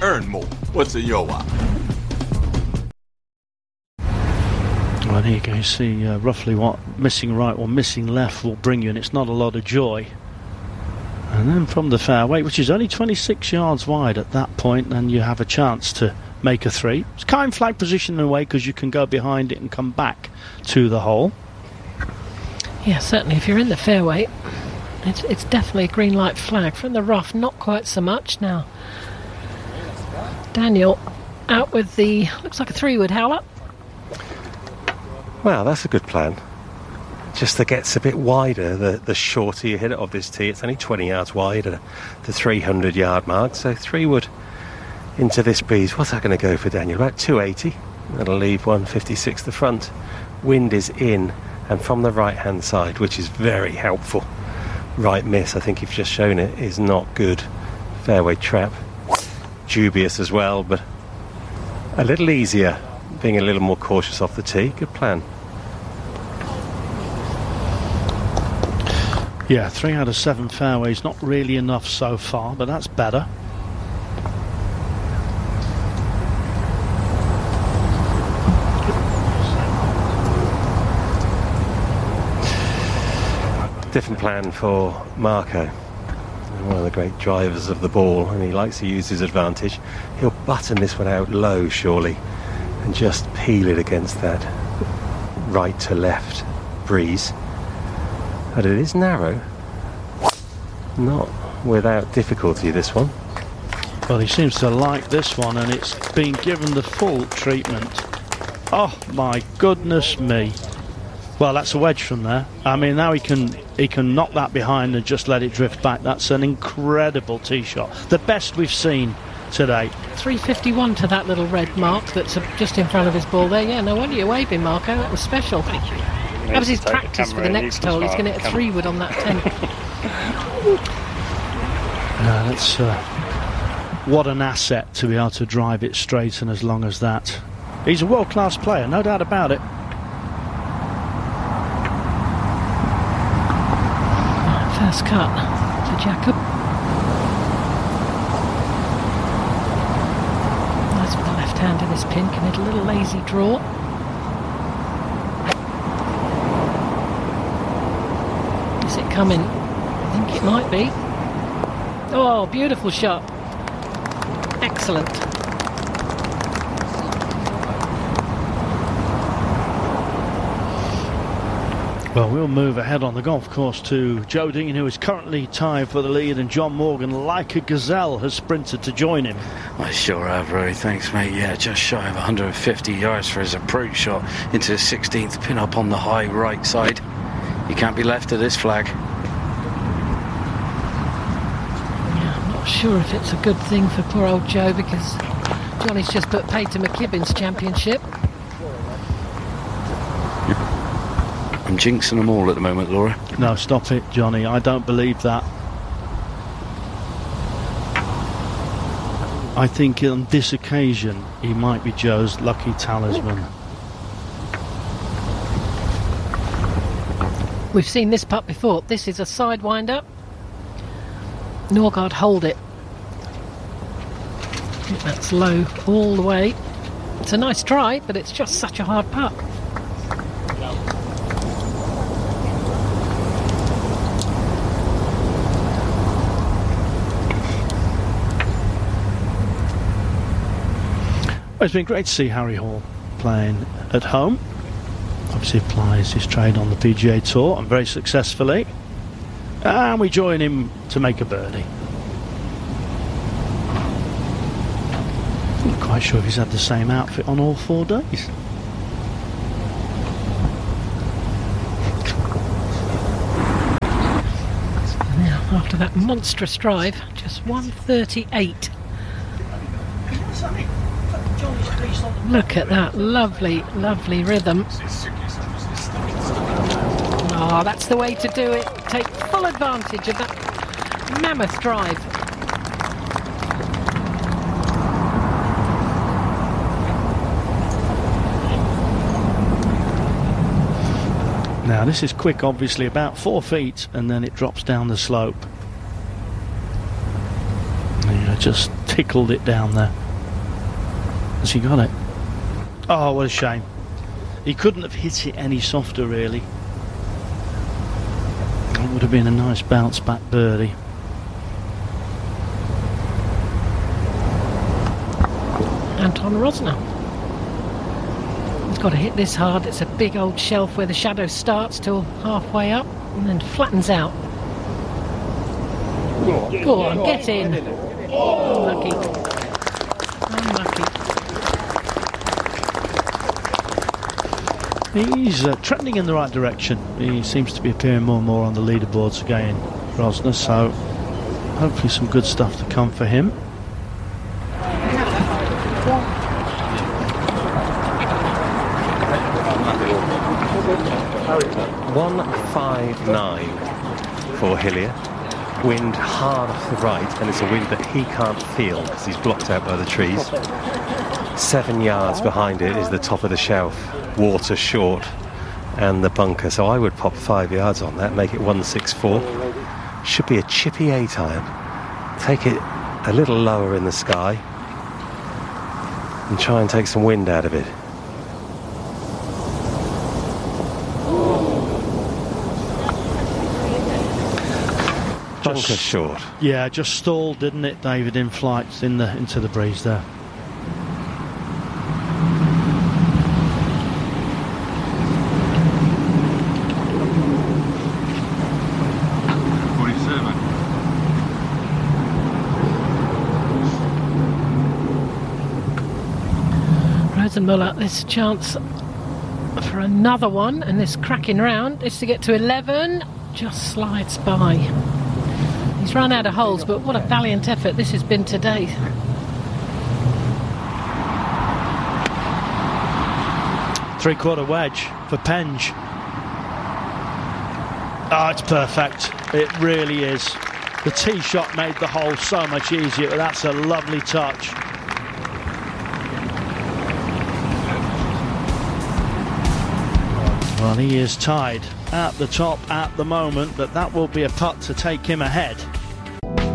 earn more. What's in your wallet? Well, here you go. You see roughly what missing right or missing left will bring you, and it's not a lot of joy. And then from the fairway, which is only 26 yards wide at that point, then you have a chance to make a three. It's kind of flag position in a way because you can go behind it and come back to the hole. Yeah, certainly if you're in the fairway, it's definitely a green light flag. From the rough, not quite so much. Now, Daniel out with the, looks like a 3-wood howler. Well, that's a good plan. Just that gets a bit wider the shorter you hit it of this tee. It's only 20 yards wide at the 300 yard mark, so 3-wood into this breeze. What's that going to go for Daniel? About 280. That'll leave 156 the front. Wind is in and from the right hand side, which is very helpful. Right miss, I think you've just shown it, is not good. Fairway trap. Dubious as well, but a little easier, being a little more cautious off the tee. Good plan. Yeah, 3 out of 7 fairways, not really enough so far, but that's better. Different plan for Marco, one of the great drivers of the ball, and he likes to use his advantage. He'll button this one out low, surely, and just peel it against that right to left breeze. But it is narrow, not without difficulty, this one. Well, he seems to like this one, and it's been given the full treatment. Oh my goodness me. Well, that's a wedge from there. I mean, now he can knock that behind and just let it drift back. That's an incredible tee shot, the best we've seen today. 351 to that little red mark that's just in front of his ball there. Yeah, no wonder you're waving, Marco. That was special. Thank you. That was his practice for the next hole. He's going to hit a 3-wood on that 10. That's what an asset to be able to drive it straight and as long as that. He's a world-class player, no doubt about it. First cut to Jacob. Nice with the left hand in this pin. Can hit a little lazy draw. Is it coming? I think it might be. Oh, beautiful shot. Excellent. Well, we'll move ahead on the golf course to Joe Dean, who is currently tied for the lead, and John Morgan, like a gazelle, has sprinted to join him. I sure have, Rory. Thanks, mate. Yeah, just shy of 150 yards for his approach shot into the 16th pin up on the high right side. You can't be left to this flag. Yeah, I'm not sure if it's a good thing for poor old Joe, because Johnny's just put paid to McKibbin's championship. I'm jinxing them all at the moment, Laura. No, stop it, Johnny. I don't believe that. I think on this occasion he might be Joe's lucky talisman. We've seen this putt before. This is a sidewinder. Norgard hold it. I think that's low all the way. It's a nice try, but it's just such a hard putt. Well, it's been great to see Harry Hall playing at home. Obviously applies his trade on the PGA Tour and very successfully. And we join him to make a birdie. I'm not quite sure if he's had the same outfit on all 4 days. Now, after that monstrous drive, just 138. Look at that lovely, lovely rhythm. Oh, that's the way to do it. Take full advantage of that mammoth drive. Now this is quick, obviously, about 4 feet, and then it drops down the slope. just tickled it down there. Has he got it? Oh, what a shame. He couldn't have hit it any softer, really. That would have been a nice bounce back birdie. Anton Rosner. He's got to hit this hard. It's a big old shelf where the shadow starts till halfway up and then flattens out. Go on, get in. Unlucky. Unlucky. He's trending in the right direction. He seems to be appearing more and more on the leaderboards again, Rosner, so hopefully some good stuff to come for him. .159 for Hillier. Wind hard off the right, and it's a wind that he can't feel because he's blocked out by the trees. 7 yards behind it is the top of the shelf, water short, and the bunker. So I would pop 5 yards on that, make it 164. Should be a chippy 8-iron. Take it a little lower in the sky and try and take some wind out of it. Bunker short. Yeah, just stalled, didn't it, David, in flight into the breeze there. Rosenmuller, this chance for another one, and this cracking round is to get to 11. Just slides by. He's run out of holes, but what a valiant effort this has been today. Three-quarter wedge for Penge. Oh, it's perfect. It really is. The tee shot made the hole so much easier, but that's a lovely touch. Well, he is tied at the top at the moment, but that will be a putt to take him ahead.